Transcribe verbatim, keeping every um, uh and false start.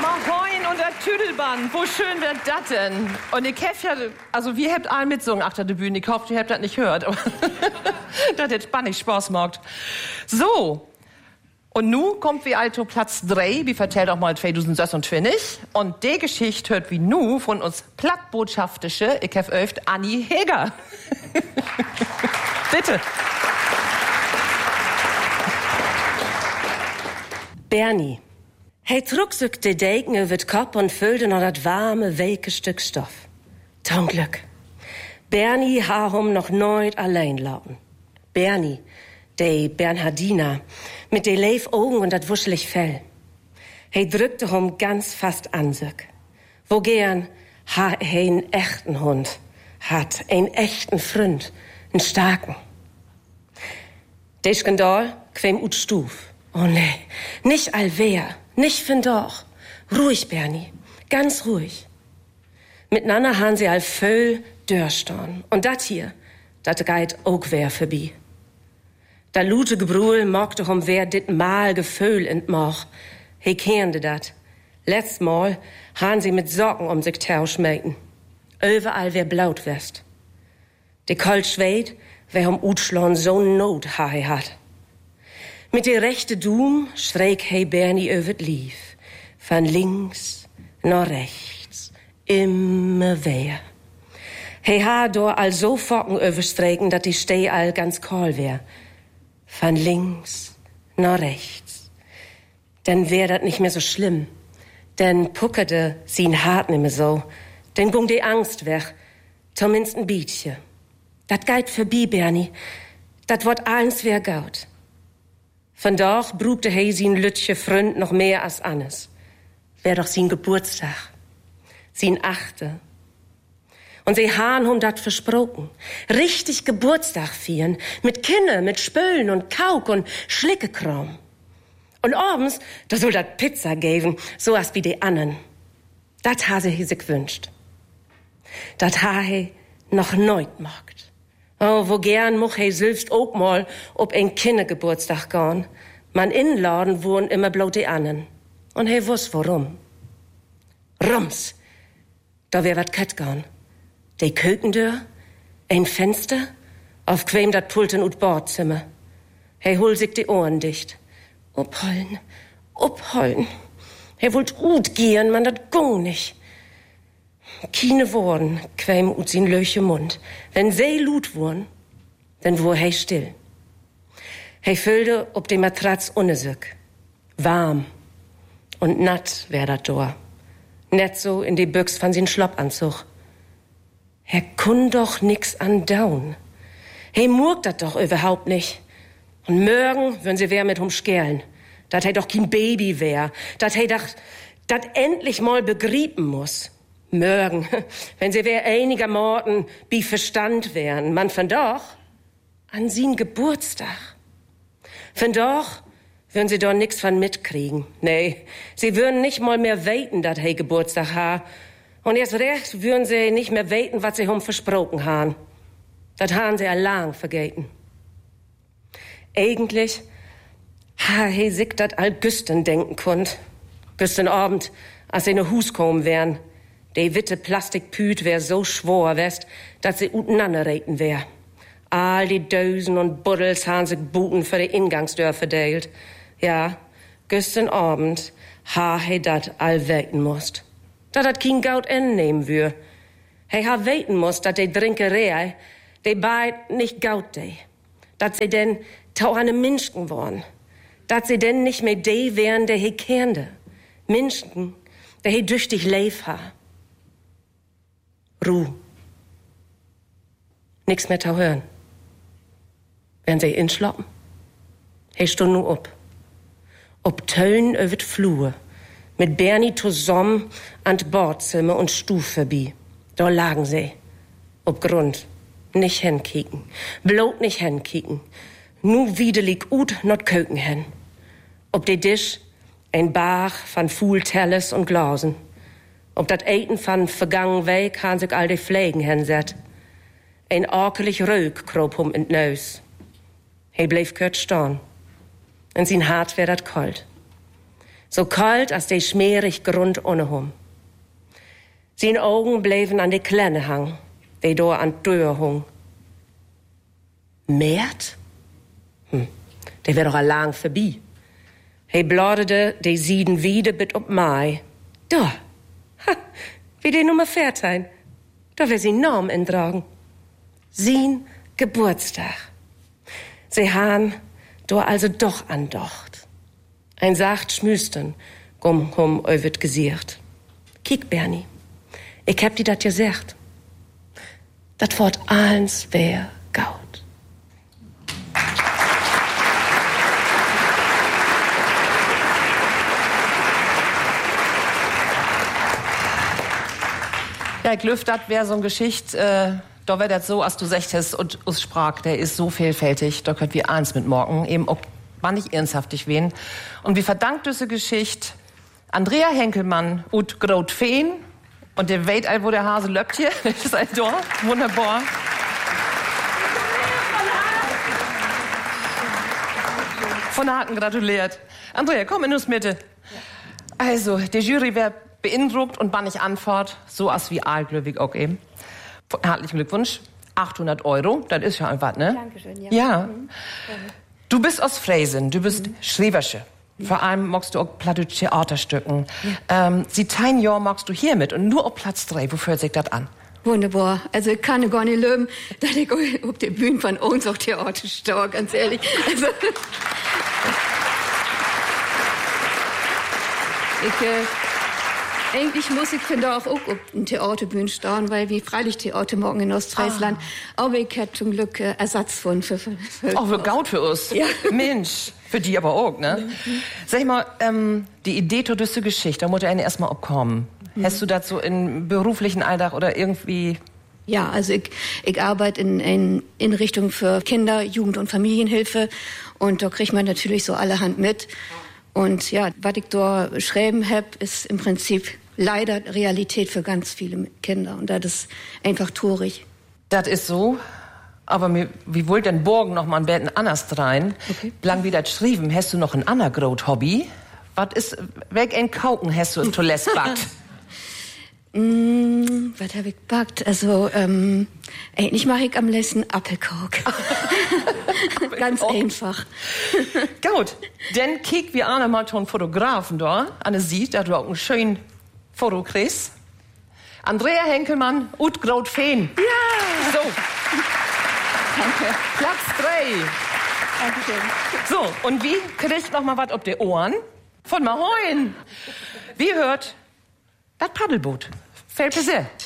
Ahoin und der Tüdelband, wo schön wird das denn? Und ich hab ja, also wir habt allen mitsungen achter der Bühne, ich hoffe, ihr habt das nicht gehört. Das hat spannend Spaß gemacht. So, und nu kommt wie alto Platz drei, wie vertellt auch mal zwanzig sechsundzwanzig. Und die Geschichte hört wie nu von uns plattbotschaftische, ich hab öft Anni Heger. Bitte. Bernie. Hij trug zich de deken over het kop en vulde nog dat warme, welke stuk stof. Zum Glück. Bernie ha hom noch nooit allein lauten. Bernie, de Bernhardiner, mit de leef Augen und dat wuschelig Fell. Hij drückte hom ganz fast an sich. Wo gern ha he einen echten Hund, hat einen echten Freund, einen starken. De Skandal quem ut Stuf. Oh nee, nicht allwer. Nicht fin doch. Ruhig, Bernie. Ganz ruhig. Miteinander han sie all voll dörrstorn. Und dat hier, dat geit ook wer vorbei. Da lute Gebruhl mochte hom wer dit Mal Gefühl entmoch. He kernde dat. Letzt Mal han sie mit Socken um sich tausch meten. Überall wer blaut west. De Kolt schweet, wer hom utschlon so Not hahe hat. Mit der rechte Doom streek hij Bernie over het lief. Van links naar rechts, immer weer. Hij had door al zo fokken overstreken dat die stee al ganz kaal weer. Van links naar rechts. Dann wär dat nicht mehr so schlimm. Dann puckerte sie'n Hart nimmer so. Dann ging die Angst weg. Zumindest ein Bietje. Dat geit vorbei, Bernie. Dat wordt alles weer goud. Vandaag brugte hij zijn lütje Freund noch mehr als Annes. Wär doch sein Geburtstag. Sein achte. Und sie han hom dat versprochen. Richtig Geburtstag feiern. Mit Kinne, mit Spölen und Kauk und Schlickekram. Und abends, da soll dat Pizza geben, so as wie die Annen. Dat ha sie sich gewünscht. Dat ha he noch neut magt. Oh, wo gern moch he selbst ook mal ob ein Kindergeburtstag gehen. Man inladen wohnen immer bloß die Annen. Und he wuss warum. Rums, da wär wat kat gehen. Die Kökendür, ein Fenster, auf quem dat Pulten ut Bordzimmer. He hol sich die Ohren dicht. Uphollen, uphollen. He wollt ut gehen, man dat gung nicht. Keine Worten quäm ut sin löche Mund. Wenn sie lut wurden, dann wur he still. He füllte ob de Matratz unnesück. Warm und natt wär dat Dor. Net so in die Büchs von sin Schloppanzug. Er kun doch nix andaun. He murkt dat doch überhaupt nicht. Und morgen würden sie wer mit hum skerlen. Dat he doch kein Baby wär. Dat he dacht, dat endlich mal begrieben muss. Morgen, wenn sie wer einigermaßen bi Verstand wären. Man von doch an sin Geburtstag. Von doch würden sie doch nix von mitkriegen. Nee, sie würden nicht mal mehr weten, dat he Geburtstag ha. Und erst recht würden sie nicht mehr weten, was sie hum versprochen han. Dat han sie allang vergeten. Eigentlich ha he sich dat all Güsten denken konnt. Güsten Abend, als sie ne Hus kommen wären. Die witte Plastikpüt wär so schwor west, dat sie uteinander reten wär. All die Dösen und Buddels han sich Buten für die Ingangsdör verdeelt. Ja, gestern Abend ha he dat all weten musst. Dat dat kein Gaut nehmen wür. He ha weten musst, dat die Drinkerei, die beid nicht Gaut de. Dat sie denn tau an Menschen worn. Dat sie denn nicht mehr de wären, der he kernde. Menschen, der he düchtig leif ha. Ruh. Nix mehr zu hören. Wenn sie inschloppen, he stund nu up. Ob Töllen über d Flur, mit Bernie zusammen an d Bordzimmer und Stuf vorbei. Da lagen sie. Ob Grund. Nicht hinkicken. Bloß nicht hinkicken. Nu wiedelig ut not köken hen. Ob de Tisch, ein Bach van Fuhltelles und Glasen. Ob dat Eten van vergangen Weg han sich all de Pflegen hinset. Ein orkelig Rög kroop hum in d Neus. He bleef kurt staan. En zijn hart werd dat kalt. So kalt als de schmierig Grund ohne hum. Sein Augen bleven an de Klenne hang, wie do an Tür hung. Mert? Hm, der wär doch a lang vorbei. He bladerde de sieden wieder bit op Mai. Da, ha, wie de Nummer vierzehn. Da wär sie Namen indragen. Sein Geburtstag. Sie han do also doch andocht. Ein sacht Schmüsten, gum hum öwet gesiert. Kiek, Bernie, ich hab die dat gesagt. Dat Wort eins wär gaut. Ja, ich lüft, das wäre so eine Geschichte, äh, da wäre das so, als du sagtest, und us sprach, der ist so vielfältig, da könnt wir eins mit morgen, eben auch war nicht ernsthaftig wen. Und wie verdankt diese Geschichte Andrea Henkelmann und Grot Feen und der weht all, wo der Hase löppt hier, das ist ein Dorf, wunderbar. Von der Haken gratuliert. Andrea, komm in uns Mitte. Also, die Jury wäre beeindruckt und war nicht antwort, so als wie allglücklich auch eben. Herzlichen Glückwunsch. achthundert Euro, das ist ja einfach, ne? Dankeschön, ja. Ja. Mhm. Du bist aus Freisen, du bist mhm. Schrebersche. Mhm. Vor allem magst du auch platte Theaterstücken. Ja. Ähm, seit ein Jahr magst du hier mit und nur auf Platz drei. Wo fühlt sich das an? Wunderbar. Also ich kann gar nicht lügen, dass ich auf der Bühne von uns auch Theater stehe, ganz ehrlich. Also, ich, äh, eigentlich muss ich von da auch auf den Theaterbühne stehen, weil wir freilich Theater morgen in Ostfriesland. Ah. Aber ich hätte zum Glück äh, Ersatz von für, für, für auch für Gaut für uns. Ja. Mensch, für die aber auch, ne? Mhm. Sag ich mal, ähm, die Idee zu dieser Geschichte, da muss eine erstmal abkommen. Mhm. Hast du das so im beruflichen Alltag oder irgendwie? Ja, also ich, ich arbeite in, in, in Richtung für Kinder, Jugend- und Familienhilfe und da kriegt man natürlich so allerhand mit. Und ja, was ich da geschrieben habe, ist im Prinzip leider Realität für ganz viele Kinder. Und das ist einfach traurig. Das ist so. Aber mir, wie wollt denn morgen noch mal ein bisschen anders rein? Okay. Lang wie das schrieben, hast du noch ein anderes Hobby? Was ist, weg ein Kauken hast du zuletzt backt? Mm, was habe ich backt? Also, ähm, eigentlich mache ich am letzten Apfelkork. Ganz einfach. Gut, dann kick wir an mal einen Fotografen da. Anne sieht, dass du auch ein schönes Foto kriegst. Andrea Henkelmann und Grot Feen. Ja! So. Danke. Platz drei. Dankeschön. So, und wie kriegt noch mal was auf die Ohren? Von Mahoin. Wie hört das Paddelboot? Fällt mir sehr.